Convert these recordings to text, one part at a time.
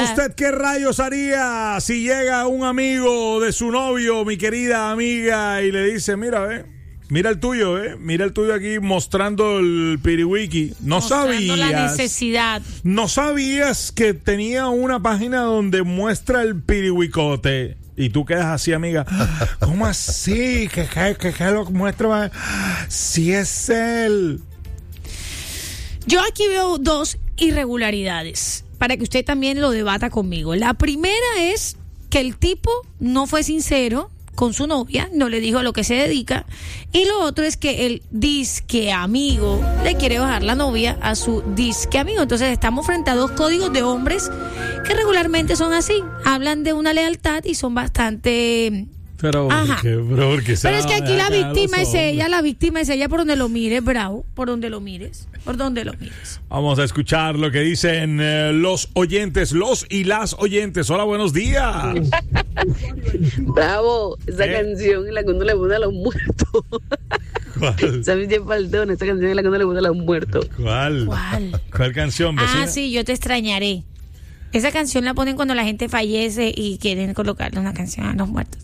¿Usted qué rayos haría si llega un amigo de su novio, mi querida amiga, y le dice, mira el tuyo, mira el tuyo aquí mostrando el piriwiki? Mostrando la necesidad. No sabías que tenía una página donde muestra el piriwicote. Y tú quedas así, amiga. ¿Cómo así? ¿Qué lo muestra? Si es él. Yo aquí veo dos irregularidades para que usted también lo debata conmigo. La primera es que el tipo no fue sincero con su novia, no le dijo a lo que se dedica, y lo otro es que el disque amigo le quiere bajar la novia a su disque amigo. Entonces estamos frente a dos códigos de hombres que regularmente son así, hablan de una lealtad y son bastante... Pero es que aquí la víctima es ella por donde lo mires, bravo, por donde lo mires. Vamos a escuchar lo que dicen los oyentes, los y las oyentes. Hola, buenos días. Bravo, esa canción en la que uno le pone a los muertos. ¿Cuál? ¿Sabes qué Faltón? Esa canción en la que uno le pone a los muertos. ¿Cuál canción, vecina? Sí, Yo te extrañaré. Esa canción la ponen cuando la gente fallece y quieren colocarle una canción a los muertos.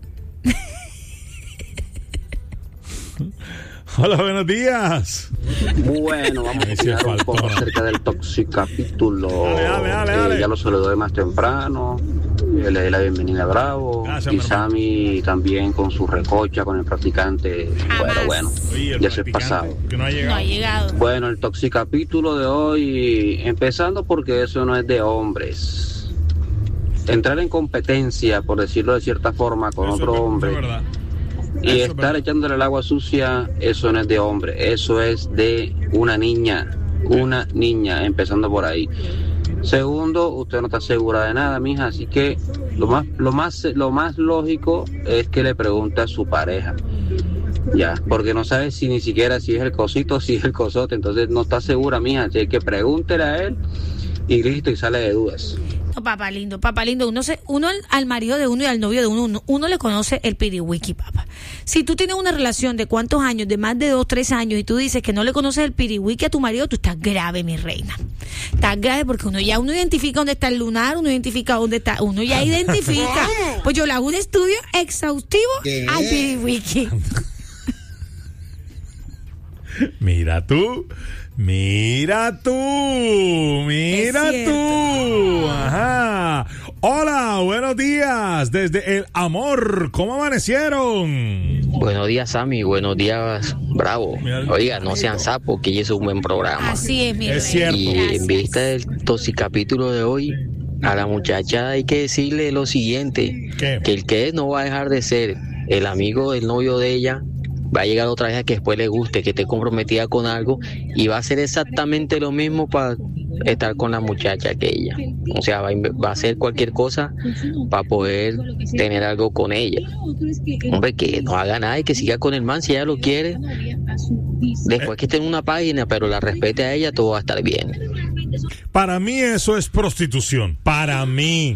Hola, buenos días. Bueno, vamos a hablar un poco acerca del Toxicapítulo. Dale. Ya lo saludé de más temprano. Le di la bienvenida a Bravo. Gracias, y Sammy también con su recocha con el practicante. Bueno, ya se ha pasado. Que no ha llegado. Bueno, el Toxicapítulo de hoy, empezando porque eso no es de hombres. Entrar en competencia, por decirlo de cierta forma, con otro hombre y estar echándole el agua sucia, eso no es de hombre, eso es de una niña, empezando por ahí. Segundo, usted no está segura de nada, mija, así que lo más lógico es que le pregunte a su pareja. Ya, porque no sabe ni siquiera si es el cosito o si es el cosote, entonces no está segura, mija, así que pregúntele a él y listo, y sale de dudas. No, papá lindo, uno al marido de uno y al novio de uno le conoce el piriwiki, papá. Si tú tienes una relación de cuántos años, de más de 2, 3 años, y tú dices que no le conoces el piriwiki a tu marido, tú estás grave, mi reina. Estás grave porque uno identifica dónde está el lunar, uno identifica. Pues yo le hago un estudio exhaustivo al piriwiki. Mira tú. Ajá. Hola, buenos días desde el amor. ¿Cómo amanecieron? Buenos días, Sammy. Buenos días, Bravo. Oiga, no sean sapos, que es un buen programa. Así es, mi rey. Es cierto. Y en vista del Toxicapítulo de hoy, a la muchacha hay que decirle lo siguiente: ¿qué? Que el que no va a dejar de ser el amigo del novio de ella va a llegar otra vez a que después le guste, que esté comprometida con algo, y va a hacer exactamente lo mismo para estar con la muchacha que ella. O sea, va a hacer cualquier cosa para poder tener algo con ella. Hombre, que no haga nada y que siga con el man si ella lo quiere. Después que esté en una página, pero la respete a ella, todo va a estar bien. Para mí eso es prostitución. Para mí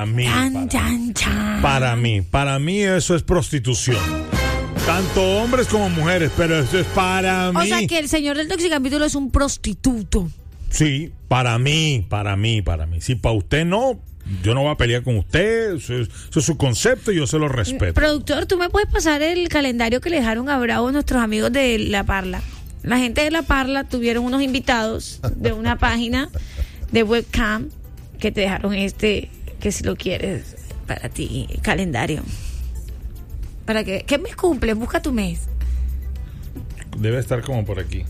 eso es prostitución. Tanto hombres como mujeres, pero eso es para mí. O sea que el señor del Toxicapítulo es un prostituto. Sí, para mí. Si para usted no, yo no voy a pelear con usted. Eso es su concepto y yo se lo respeto. Productor, ¿tú me puedes pasar el calendario que le dejaron a Bravo nuestros amigos de La Parla? La gente de La Parla tuvieron unos invitados de una página de webcam que te dejaron que si lo quieres para ti, calendario. ¿Para qué? ¿Qué mes cumple? Busca tu mes. Debe estar como por aquí.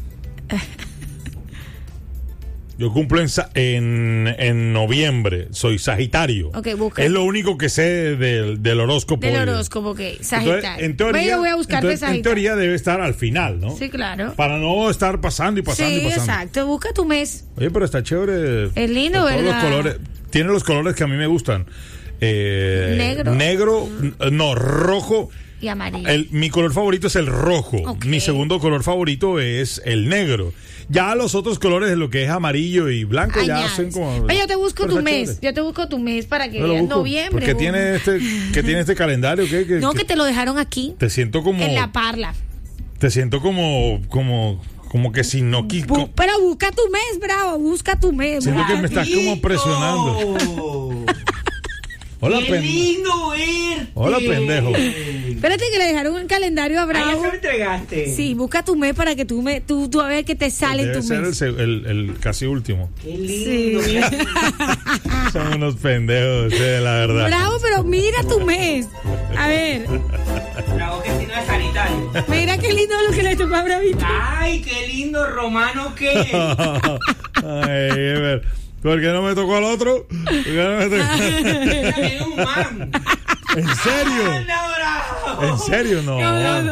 Yo cumplo en noviembre. Soy Sagitario. Ok, busca. Es lo único que sé del horóscopo. Del horóscopo, ok. Sagitario. Entonces, en teoría, voy a buscarte Sagitario. En teoría debe estar al final, ¿no? Sí, claro. Para no estar pasando y pasando y pasando. Sí, exacto. Busca tu mes. Oye, pero está chévere. Es lindo, ¿verdad? Los colores. Tiene los colores que a mí me gustan. Negro. Rojo y amarillo. Mi color favorito es el rojo. Okay. Mi segundo color favorito es el negro. Ya los otros colores, lo que es amarillo y blanco, ya hacen como... Yo te busco tu mes. Yo te busco tu mes para que veas noviembre. ¿Qué tiene este calendario? ¿Qué? No, que te lo dejaron aquí. Te siento como... En La Parla. Te siento como Como que si no quito. Pero busca tu mes, Bravo, busca tu mes. Siento que Bravo. me estás como presionando. Hola, ¡Qué lindo verte! Hola, pendejo. Espérate que le dejaron un calendario a Ah, ya Bravo. se lo entregaste. Sí, busca tu mes para que tú a ver qué te sale en Debe tu ser mes. el casi último. ¡Qué lindo! Sí. Son unos pendejos, la verdad. Bravo, pero mira tu mes. A ver, Bravo, que si no es sanitario. mira qué lindo lo que le tocó a Bravito. ¡Ay, qué lindo romano que! Ay, Ever, ¿por qué no me tocó al otro? ¿Por qué no me tocó? También es un man. ¿En serio? ¡Anda, Bravo! ¿En serio? No.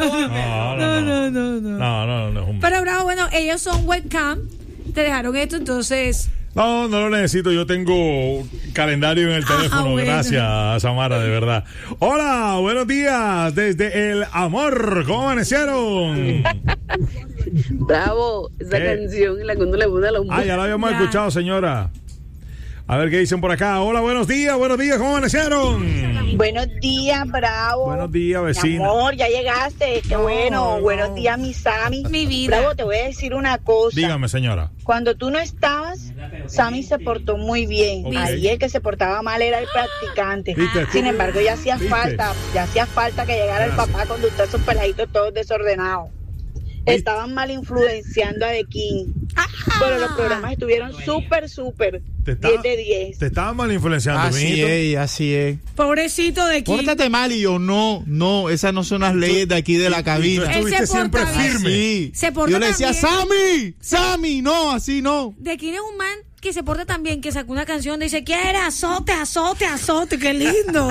No. No es un... Pero Bravo, bueno, ellos son webcam. Te dejaron esto, entonces. No lo necesito. Yo tengo calendario en el teléfono. Bueno. Gracias, Samara, de verdad. Hola, buenos días desde el amor. ¿Cómo amanecieron? Bravo, esa ¿Qué? canción en la que uno le pone a los Ah, ya la habíamos Ya. escuchado, señora. A ver qué dicen por acá. Hola, buenos días, ¿cómo amanecieron? Buenos días, Bravo. Buenos días, Mi vecina. amor, ya llegaste. Qué bueno. no. Buenos días, mi Sammy. Mi vida. Bravo, te voy a decir una cosa. Dígame, señora. Cuando tú no estabas, Sammy se portó muy bien. Ok. Ahí el que se portaba mal era el practicante. ¿Viste? Sin embargo, ya hacía ¿Viste? falta que llegara el papá cuando usted esos peladitos todos desordenados. Estaban mal influenciando a The King. Pero los programas estuvieron súper. Te 10 de 10. Te estaban mal influenciando, Así mijito. es, así es. Pobrecito de King. Pórtate mal y yo, no, esas no son las leyes de aquí de la Y tú cabina. Él estuviste se porta siempre bien. firme. Sí. Se porta Yo le decía, también. Sammy, no, así no. De King es un man que se porta tan bien que sacó una canción donde dice, ¿quiere azote? ¡Qué lindo!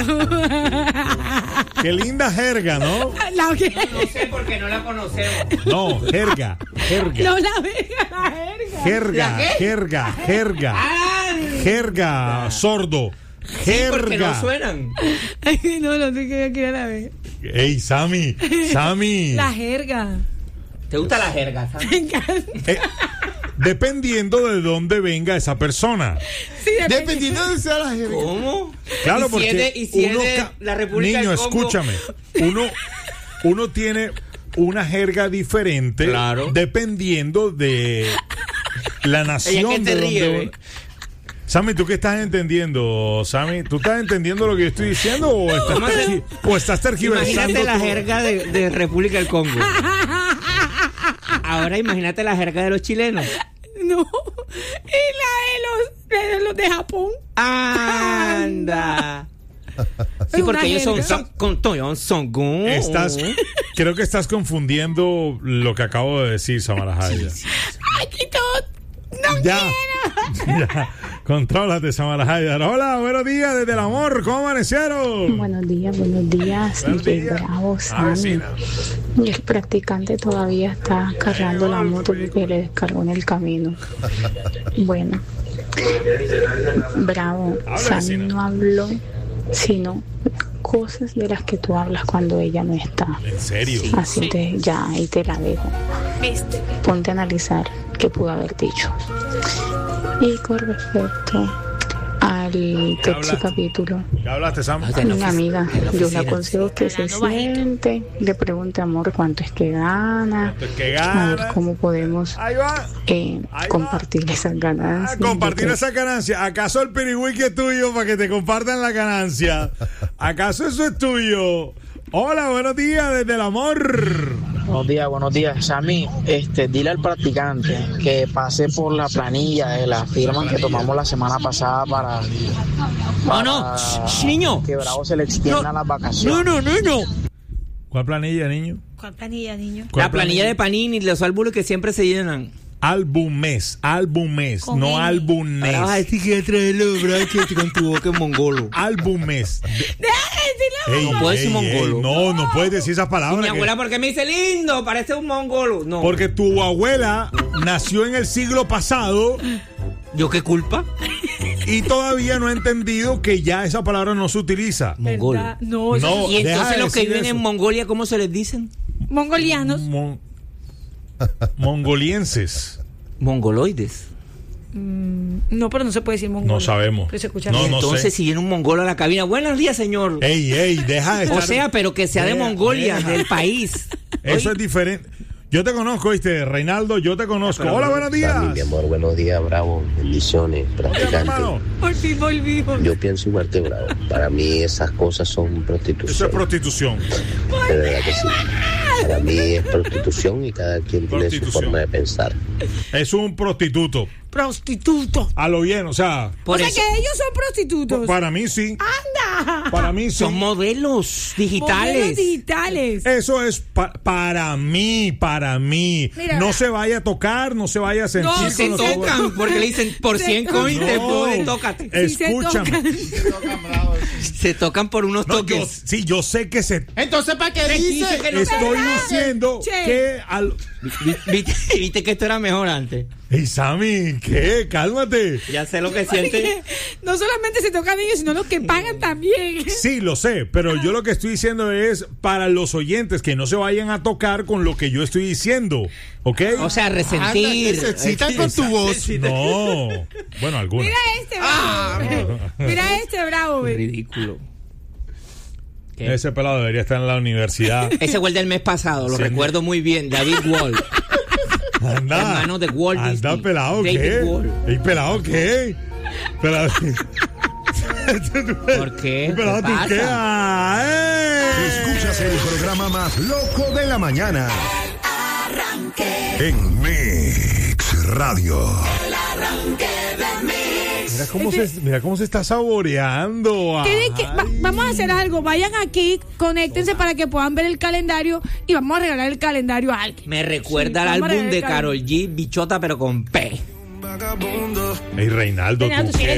Qué linda jerga, ¿no? La que... No sé por qué no la conocemos. No, jerga. No la vega, la jerga. Jerga. Jerga, sordo. Porque no Jerga. suenan. Ay, no sé qué la ve. Ey, Sammy. La jerga. ¿Te gusta la jerga, Me Sammy? encanta. Dependiendo de dónde venga esa persona. Sí, Dependiendo de sea la jerga. ¿Cómo? Claro, ¿Y si porque es de- y si es uno de la República niño, del Congo? escúchame. Uno tiene una jerga diferente, Claro. dependiendo de la nación Ella que te de ríe, donde ¿ve? uno... Sammy, ¿tú qué estás entendiendo, Sammy? ¿Tú estás entendiendo lo que yo estoy diciendo o estás tergiversando? Imagínate la todo? jerga de República del Congo. Ahora imagínate la jerga de los chilenos. No. Y la de los de Japón. Anda. Sí, Una porque ellos jerga. son Creo que estás confundiendo lo que acabo de decir, Samara Jaya. Ay, Quito. No Ya. quiero. Ya. Contrólate, Samara Jaya. Hola, buenos días desde el amor. ¿Cómo amanecieron? Buenos días, Buenos DJ días. Bravo, Ah, Sammy. vecina. Y el practicante todavía está cargando la moto porque le descargó en el camino. Bueno, Bravo, Habla, Sammy vecina. no habló, sino cosas de las que tú hablas cuando ella no está. ¿En serio? Así que ya ahí te la dejo. ¿Viste? Ponte a analizar qué pudo haber dicho. Y con respecto al próximo hablaste? capítulo, ¿Qué hablaste, Sam? mi amiga, yo le oficina. aconsejo que se Hablando bajito. siente, le pregunte amor cuánto es que gana, ¿Cuánto es que a gana? ver cómo podemos Ahí va. Ahí va. compartir esas ganancias. Compartir Yo creo- esa ganancia. ¿Acaso el piriwiki es tuyo para que te compartan la ganancia? ¿Acaso eso es tuyo? Hola, buenos días desde el amor. Buenos días, Sammy. Dile al practicante que pase por la planilla de las firmas que tomamos la semana pasada para no. Niño. que Bravo se le extienda las vacaciones. No. ¿Cuál planilla, niño? ¿Cuál planilla, niño? La planilla de Panini, los álbumes que siempre se llenan. Álbumes, Con no N. álbumes. Ahora vas a decir que traerlo, ¿verdad? Que con tu boca en mongolo. Álbumes. Deja No puedo decir mongolo. No puedes decir esas Y palabras. mi que- abuela, ¿por qué me dice lindo? Parece un mongolo. No. Porque tu abuela nació en el siglo pasado ¿Yo qué culpa? y todavía no ha entendido que ya esa palabra no se utiliza. Mongolo. ¿verdad? No, eso No. es Y deja entonces de los que decir viven eso. en Mongolia, ¿cómo se les dicen? mongolianos. Mongolienses. Mongoloides. No, pero no se puede decir mongol. No sabemos. Pero se escucha No, bien. no Entonces, sé. si viene un mongolo a la cabina, buenos días, señor. Ey, deja de estar... O sea, pero que sea de Deja, Mongolia, deja. del país. Eso es diferente. Yo te conozco, ¿viste? Reinaldo, yo te conozco. Hola, buenos días. Sammy, mi amor, buenos días, Bravo. Bendiciones, practicante. Por fin volvimos. Yo pienso igual que Bravo. Para mí esas cosas son prostitución. Eso es prostitución. De verdad que sí. Para mí es prostitución y cada quien tiene su forma de pensar. Es un prostituto. Prostituto. A lo bien, o sea. O sea que ellos son prostitutos. Para mí sí. ¡Anda! Para mí sí. Son modelos digitales. Modelos digitales. Eso es para mí. Mira, no se vaya a tocar, no se vaya a sentir. No, se tocan, porque le dicen por 100 coins te puede, tócate. Escúchame. Se tocan por unos toques. Yo sé que se. Entonces, ¿para qué dice? Estoy diciendo que Viste que esto era mejor antes. Hey, Sammy, ¿qué? Cálmate. Ya sé lo que siente. No solamente se tocan ellos, sino los que pagan también. Sí, lo sé, pero yo lo que estoy diciendo es para los oyentes que no se vayan a tocar con lo que yo estoy diciendo, ¿ok? O sea, resentir. Se excitan con tu voz. No. Bueno, algunos. Mira este bravo. Mira este bravo. Ridículo. ¿Qué? Ese pelado debería estar en la universidad. Ese fue el del mes pasado, lo recuerdo muy bien. David Wall. Anda. Hermano de Walt Disney. Anda, pelado, David ¿qué? Wall. ¿Y pelado qué? Pelado. ¿Por qué? Pelado, ¿Qué ¿tú pasa? qué? Escuchas el programa más loco de la mañana. En Mix Radio. Mira cómo se está saboreando. Vamos a hacer algo. Vayan aquí, conéctense para que puedan ver el calendario y vamos a regalar el calendario a alguien. Me recuerda al álbum de Karol G, Bichota, pero con P. Hey, Reinaldo, Reinaldo, ¿tú si qué?